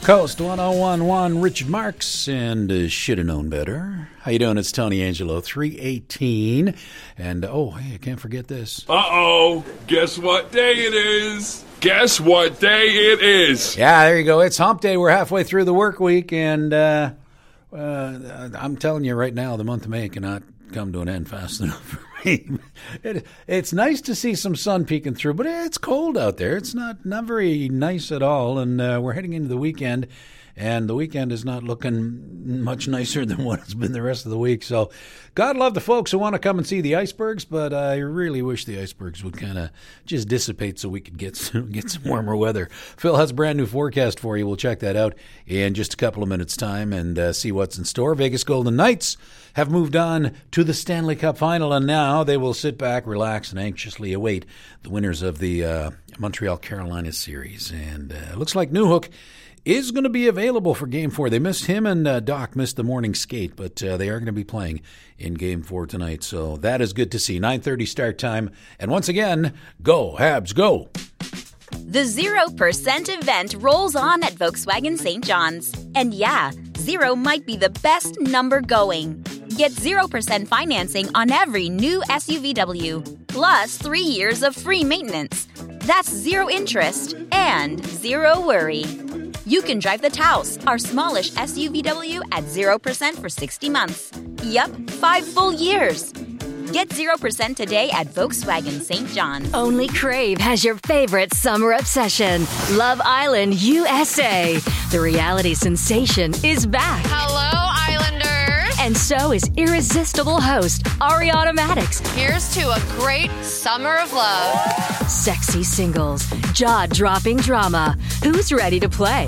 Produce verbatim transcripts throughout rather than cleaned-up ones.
Coast one oh one point one, Richard Marks, and uh, should have known better. How you doing? It's Tony Angelo, three eighteen. And, oh, hey, I can't forget this. Uh-oh. Guess what day it is? Guess what day it is? Yeah, there you go. It's hump day. We're halfway through the work week, and uh, uh, I'm telling you right now, the month of May cannot come to an end fast enough for me. It, it's nice to see some sun peeking through, but it's cold out there. It's not, not very nice at all, and uh, we're heading into the weekend, and the weekend is not looking much nicer than what it's been the rest of the week. So God love the folks who want to come and see the icebergs, but I really wish the icebergs would kind of just dissipate so we could get some, get some warmer weather. Phil has a brand new forecast for you. We'll check that out in just a couple of minutes' time and uh, see what's in store. Vegas Golden Knights have moved on to the Stanley Cup Final, and now they will sit back, relax, and anxiously await the winners of the uh, Montreal-Carolina series. And uh, it looks like Newhook is going to be available for Game four. They missed him, and uh, Doc missed the morning skate, but uh, they are going to be playing in Game four tonight, so that is good to see. nine thirty start time, and once again, go, Habs, go! The zero percent event rolls on at Volkswagen Saint John's. And yeah, zero might be the best number going. Get zero percent financing on every new S U V W, plus three years of free maintenance. That's zero interest and zero worry. You can drive the Taos, our smallish S U V W, at zero percent for sixty months. Yup, five full years. Get zero percent today at Volkswagen Saint John's. Only Crave has your favorite summer obsession, Love Island U S A. The reality sensation is back. Hello, Islanders. And so is irresistible host Ariana Maddox. Here's to a great summer of love. Sexy singles, jaw-dropping drama. Who's ready to play?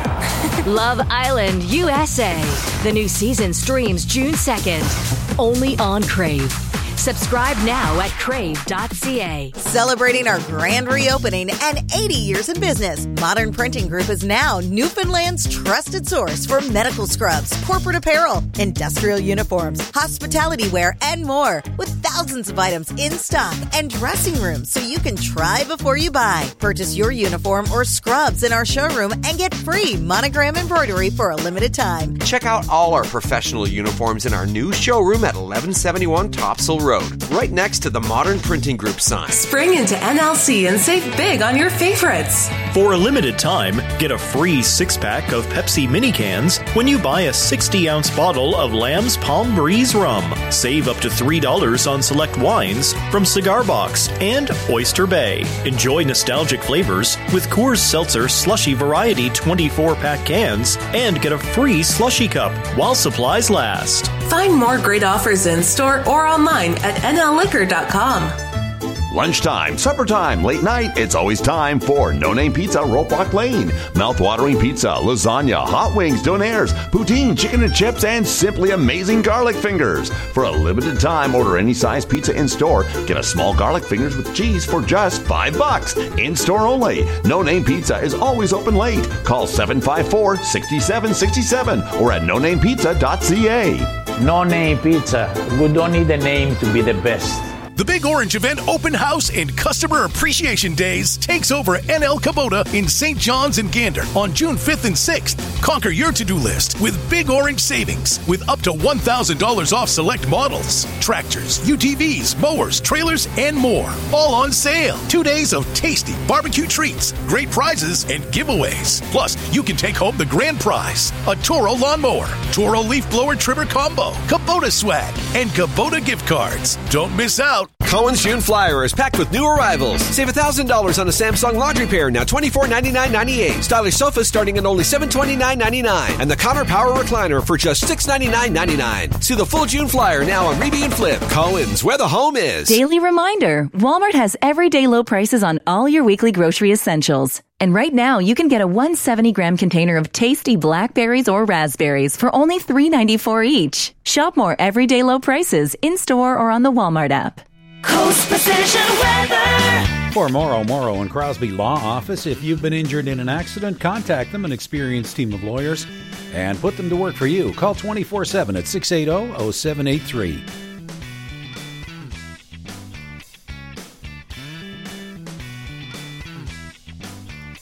Love Island U S A. The new season streams June second. Only on Crave. Subscribe now at crave dot c a. Celebrating our grand reopening and eighty years in business, Modern Printing Group is now Newfoundland's trusted source for medical scrubs, corporate apparel, industrial uniforms, hospitality wear, and more, with thousands of items in stock and dressing rooms so you can try before you buy. Purchase your uniform or scrubs in our showroom and get free monogram embroidery for a limited time. Check out all our professional uniforms in our new showroom at eleven seventy-one Topsail Road, right next to the Modern Printing Group sign. Spring into N L C and save big on your favorites. For a limited time, get a free six-pack of Pepsi mini cans when you buy a sixty-ounce bottle of Lamb's Palm Breeze rum. Save up to three dollars on select wines from Cigar Box and Oyster Bay. Enjoy nostalgic flavors with Coors Seltzer Slushy Variety twenty-four pack cans and get a free slushy cup while supplies last. Find more great offers in store or online at N L liquor dot com. Lunchtime, supper time, late night, it's always time for No Name Pizza, Ropelock Lane. Mouth-watering pizza, lasagna, hot wings, donaires, poutine, chicken and chips, and simply amazing garlic fingers. For a limited time, order any size pizza in store. Get a small garlic fingers with cheese for just five bucks. In store only. No Name Pizza is always open late. Call seven five four, six seven six seven or at no name pizza dot c a. No Name Pizza. We don't need a name to be the best. The Big Orange Event Open House and Customer Appreciation Days takes over N L Kubota in Saint John's and Gander on June fifth and sixth. Conquer your to-do list with Big Orange savings with up to one thousand dollars off select models, tractors, U T Vs, mowers, trailers, and more. All on sale. Two days of tasty barbecue treats, great prizes, and giveaways. Plus, you can take home the grand prize, a Toro lawnmower, Toro leaf blower trimmer combo, Kubota swag, and Kubota gift cards. Don't miss out. Cohen's June Flyer is packed with new arrivals. Save one thousand dollars on a Samsung laundry pair, now twenty-four ninety-nine ninety-eight. Stylish sofas starting at only seven twenty-nine ninety-nine. And the Connor Power Recliner for just six ninety-nine ninety-nine. See the full June Flyer now on Reby and Flip. Cohen's, where the home is. Daily reminder, Walmart has everyday low prices on all your weekly grocery essentials. And right now, you can get a one hundred seventy gram container of tasty blackberries or raspberries for only three ninety-four each. Shop more everyday low prices in-store or on the Walmart app. Coast Precision Weather. For Morrow, Morrow and Crosby Law Office, if you've been injured in an accident, contact them, an experienced team of lawyers, and put them to work for you. Call twenty-four seven at six eight zero, zero seven eight three.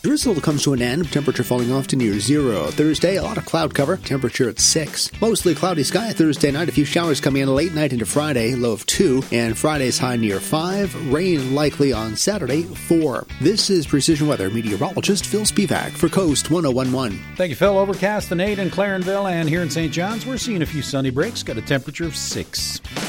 drizzle comes to an end, temperature falling off to near zero. Thursday, a lot of cloud cover, temperature at six. Mostly cloudy sky Thursday night, a few showers coming in late night into Friday, low of two, and Friday's high near five. Rain likely on Saturday, four. This is Precision Weather meteorologist Phil Spivak for Coast one oh one point one. Thank you, Phil. Overcast and eight in Clarenville, and here in Saint John's, we're seeing a few sunny breaks. Got a temperature of six.